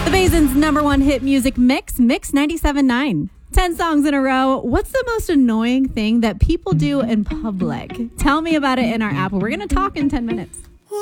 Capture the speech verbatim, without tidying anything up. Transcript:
The Basin's number one hit music mix, Mix ninety-seven point nine. ten songs in a row. What's the most annoying thing that people do in public? Tell me about it in our app. We're going to talk in ten minutes.